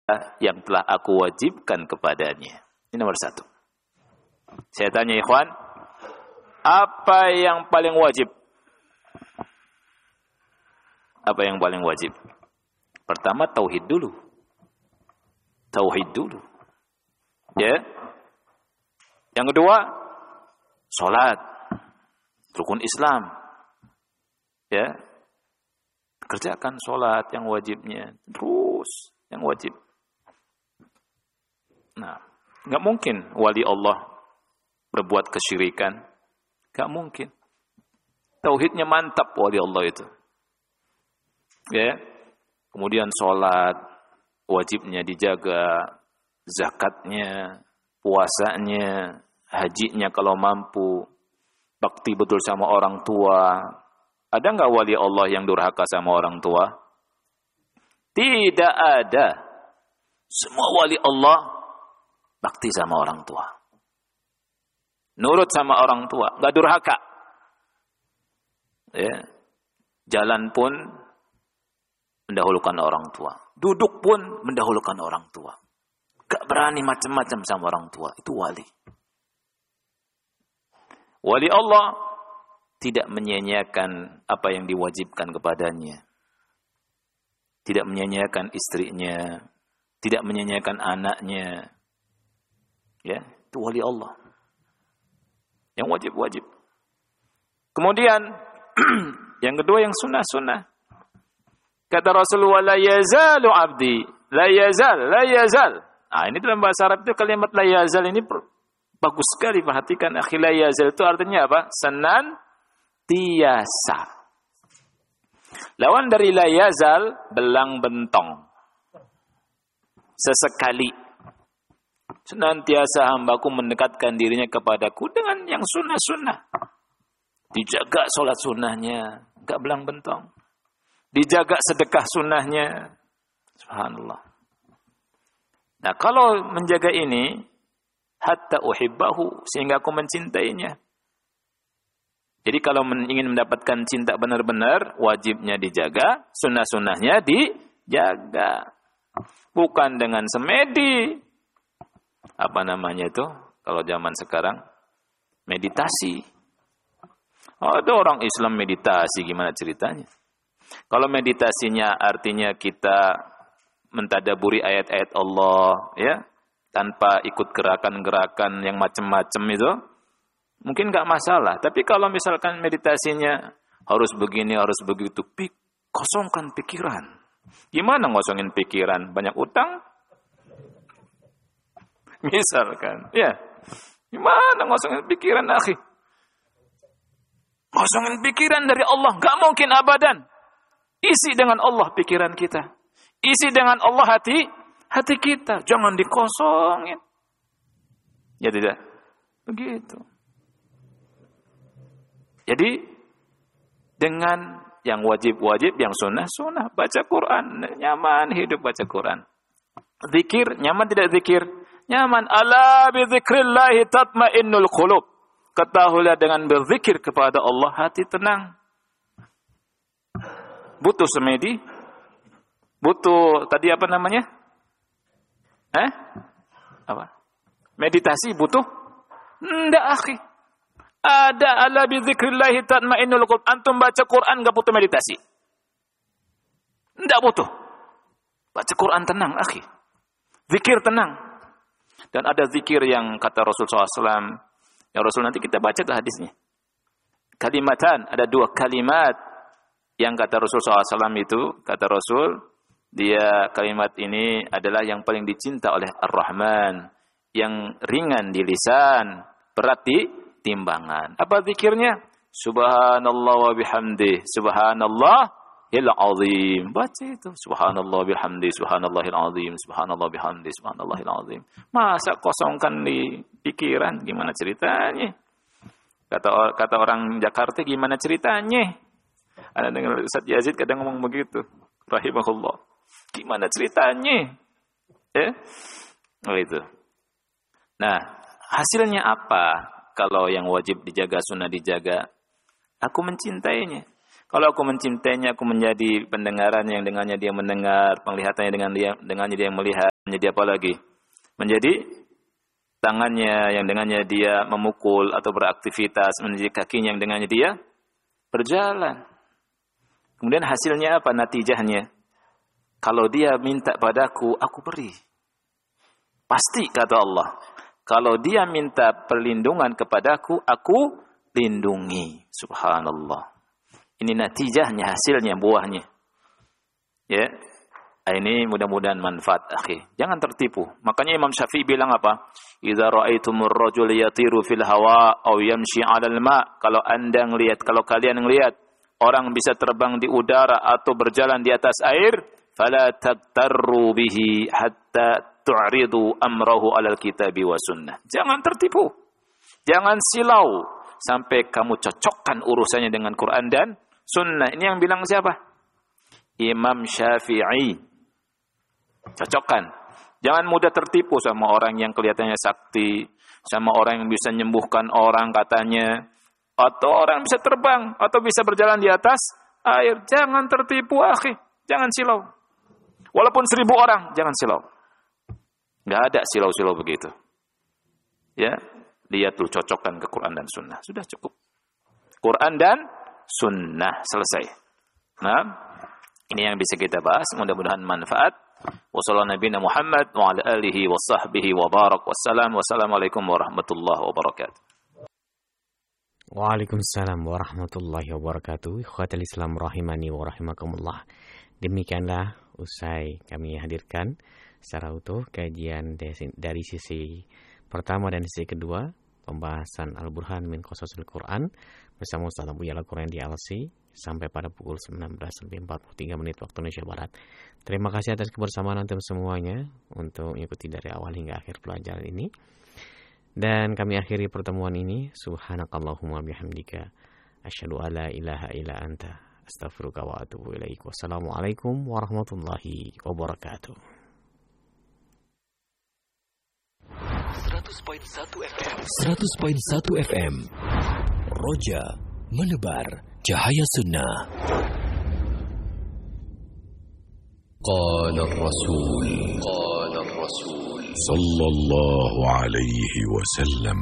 yang telah aku wajibkan kepadanya. Ini nomor satu. Saya tanya ikhwan, apa yang paling wajib? Apa yang paling wajib? Pertama, tauhid dulu. Tauhid dulu. Ya. Yang kedua, salat. Rukun Islam. Ya. Kerjakan salat yang wajibnya. Terus yang wajib. Nah, enggak mungkin wali Allah berbuat kesyirikan. Enggak mungkin. Tauhidnya mantap wali Allah itu. Ya. Kemudian salat wajibnya dijaga, zakatnya, puasanya, hajinya kalau mampu, bakti betul sama orang tua. Ada enggak wali Allah yang durhaka sama orang tua? Tidak ada. Semua wali Allah bakti sama orang tua. Nurut sama orang tua, enggak durhaka. Ya. Jalan pun mendahulukan orang tua. Duduk pun mendahulukan orang tua. Enggak berani macam-macam sama orang tua. Itu wali. Wali Allah tidak menyia-nyiakan apa yang diwajibkan kepadanya. Tidak menyia-nyiakan istrinya, tidak menyia-nyiakan anaknya. Ya, itu wali Allah. Yang wajib-wajib. Kemudian yang kedua yang sunnah-sunnah. Kata Rasulullah, la yazalu abdi, la yazal. Ah, ini dalam bahasa Arab itu kalimat la yazal ini bagus sekali, perhatikan. Akhi, la yazal itu artinya apa? Senantiasa. Lawan dari la yazal, belang bentong. Sesekali. Senantiasa hambaku mendekatkan dirinya kepadaku dengan yang sunnah-sunnah. Dijaga sholat sunnahnya, enggak belang bentong. Dijaga sedekah sunnahnya. Subhanallah. Nah, kalau menjaga ini, hatta uhibbahu, sehingga aku mencintainya. Jadi kalau ingin mendapatkan cinta benar-benar, wajibnya dijaga, sunnah-sunnahnya dijaga. Bukan dengan semedi. Apa namanya itu? Kalau zaman sekarang, meditasi. Ada orang Islam meditasi, gimana ceritanya? Kalau meditasinya artinya kita mentadaburi ayat-ayat Allah, ya, tanpa ikut gerakan-gerakan yang macam-macam itu, mungkin nggak masalah. Tapi kalau misalkan meditasinya harus begini, harus begitu, kosongkan pikiran. Gimana ngosongin pikiran? Banyak utang? Misalkan, ya. Gimana ngosongin pikiran, akhi? Ngosongin pikiran dari Allah, nggak mungkin abadan. Isi dengan Allah pikiran kita. Isi dengan Allah hati kita. Jangan dikosongin. Ya tidak? Begitu. Jadi, dengan yang wajib-wajib, yang sunnah-sunnah. Baca Quran. Nyaman hidup baca Quran. Zikir, nyaman tidak zikir? Nyaman. Ala bi dzikrillahi tatmainnul qulub. Ketahuilah dengan berzikir kepada Allah, hati tenang. Butuh semedi? Butuh tadi apa namanya? Apa? Meditasi butuh? Enggak, akhi. Ada ala bi dzikrillahi tatmainnul qulub. Antum baca Quran enggak butuh meditasi. Enggak butuh. Baca Quran tenang, akhi. Zikir tenang. Dan ada zikir yang kata Rasul SAW. Ya Rasul, nanti kita baca ke hadisnya. Kalimatan, ada 2 kalimat yang kata Rasul SAW itu, kata Rasul, dia kalimat ini adalah yang paling dicinta oleh Ar-Rahman, yang ringan di lisan, berat di timbangan. Apa zikirnya? Subhanallah wa bihamdih, subhanallahil azim. Baca itu, subhanallah bihamdih, subhanallahil azim, subhanallah bihamdih, subhanallahil azim. Masa kosongkan di pikiran, gimana ceritanya? Kata orang Jakarta, gimana ceritanya? Ada dengar Ustaz Yazid kadang ngomong begitu, rahimahullah. Gimana ceritanya? Oh itu. Nah, hasilnya apa? Kalau yang wajib dijaga, sunnah dijaga, aku mencintainya. Kalau aku mencintainya, aku menjadi pendengarannya yang dengannya dia mendengar, penglihatannya dengannya dia melihat, menjadi apa lagi? Menjadi tangannya yang dengannya dia memukul atau beraktivitas, menjadi kakinya yang dengannya dia berjalan. Kemudian hasilnya apa? Natijahnya. Kalau dia minta padaku, aku beri. Pasti kata Allah. Kalau dia minta perlindungan kepadaku, aku lindungi. Subhanallah. Ini natijahnya, hasilnya, buahnya. Ya. Ini mudah-mudahan manfaat, akhi. Jangan tertipu. Makanya Imam Syafi'i bilang apa? Idza ra'aitumur rajul yatiru fil hawa aw yamshi 'alal ma'. Kalau kalian ngelihat orang bisa terbang di udara atau berjalan di atas air, fala tagtarru bihi hatta tu'ridu amrahu 'alal kitabi wa sunnah. Jangan tertipu. Jangan silau sampai kamu cocokkan urusannya dengan Quran dan sunnah. Ini yang bilang siapa? Imam Syafi'i. Cocokkan. Jangan mudah tertipu sama orang yang kelihatannya sakti, sama orang yang bisa menyembuhkan orang katanya, atau orang bisa terbang, atau bisa berjalan di atas air. Jangan tertipu, akhi. Jangan silau. Walaupun 1000 orang, jangan silau. Nggak ada silau-silau begitu. Ya, lihat lu cocokkan ke Quran dan Sunnah. Sudah cukup. Quran dan Sunnah selesai. Nah, ini yang bisa kita bahas. Mudah-mudahan manfaat. Wassalamualaikum Muhammad wa ala alihi wa sahbihi wa barak. Wassalamualaikum warahmatullahi wabarakatuh. Waalaikumsalam warahmatullahi wabarakatuh. Ikhwatul Islam rahimani wa rahimakumullah. Demikianlah usai kami hadirkan secara utuh kajian dari sisi pertama dan sisi kedua pembahasan Al-Burhan min Qasasil Quran bersama Ustaz Abu Ya'la Quran di LC sampai pada pukul 19:43 waktu Indonesia Barat. Terima kasih atas kebersamaan antum semuanya untuk mengikuti dari awal hingga akhir pelajaran ini. Dan kami akhiri pertemuan ini. Subhanakallahumma bihamdika asyhadu alla ilaha illa anta astaghfiruka wa atubu ilaik. Wassalamualaikum warahmatullahi wabarakatuh. 100.1 FM Roja menebar cahaya sunnah. Qala Rasul sallallahu alaihi wasallam.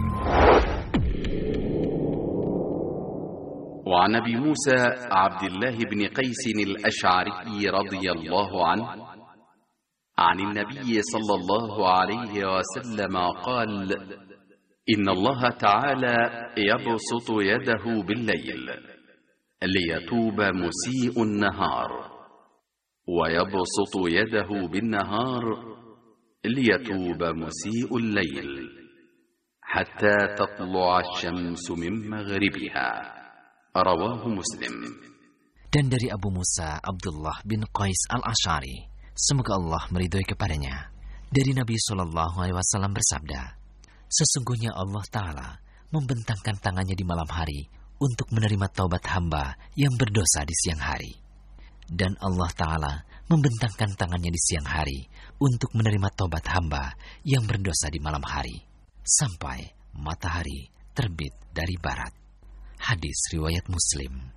وعن أبي موسى عبد الله بن قيس الأشعري رضي الله عنه عن النبي صلى الله عليه وسلم قال: إن الله تعالى يبسط يده بالليل ليتوب مسيء النهار، ويبسط يده بالنهار ليتوب مسيء الليل، حتى تطلع الشمس من مغربها. رواه مسلم. Dan dari Abu Musa Abdullah bin Qais al-Ash'ari, semoga Allah meridhoi kepadanya, dari Nabi SAW bersabda, sesungguhnya Allah Ta'ala membentangkan tangannya di malam hari untuk menerima taubat hamba yang berdosa di siang hari. Dan Allah Ta'ala membentangkan tangannya di siang hari untuk menerima taubat hamba yang berdosa di malam hari, sampai matahari terbit dari barat. Hadis riwayat Muslim.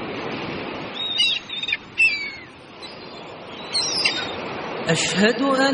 أشهد أن